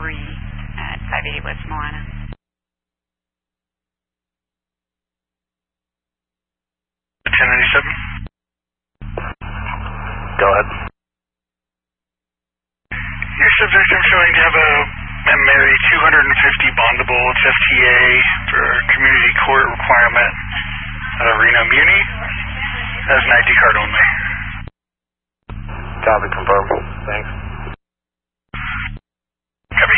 at 580 West Moana. Go ahead. Your subject I'm showing to have a Mary 250 bondable. It's FTA for community court requirement at Reno Muni. As an ID card only. Copy, confirm. Thanks. Copy.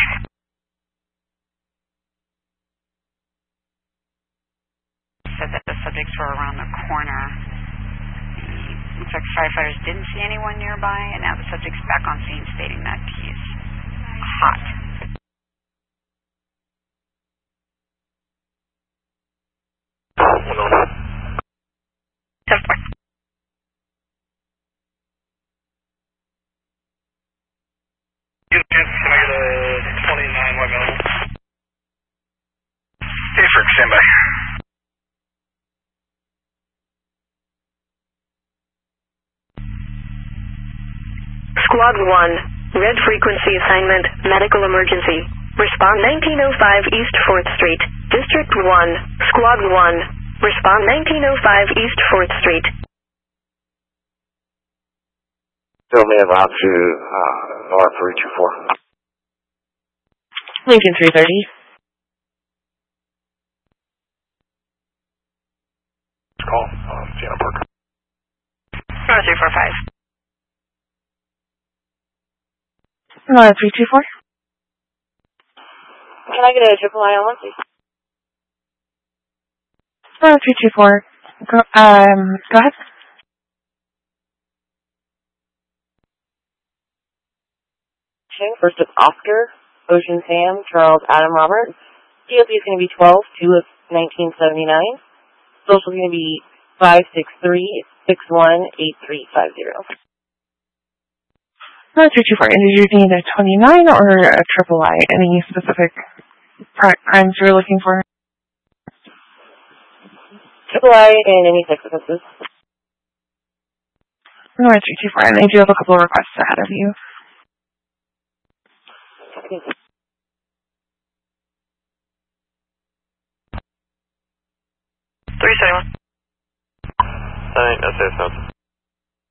Said that the subjects were around the corner. Looks like firefighters didn't see anyone nearby, and now the subject's back on scene stating that he's hot. Can I get a 29 white male? Hayford, stand by. Squad 1, red frequency assignment, medical emergency. Respond 1905 East 4th Street. District 1, Squad 1, respond 1905 East 4th Street. Still may have out to R324. Lincoln 330. Call, Sienna Parker. 345. 324. Can I get a triple I on one, please? 324. Go ahead. First is Oscar, Ocean Sam, Charles Adam Robert. DOP is going to be 12-2 of 1979. Social is going to be 563-618350. 324. And did you need a 29 or a triple I? Any specific crimes you're looking for? Triple I and any sex offenses. 324. And I do have a couple of requests ahead of you. 371. That's it,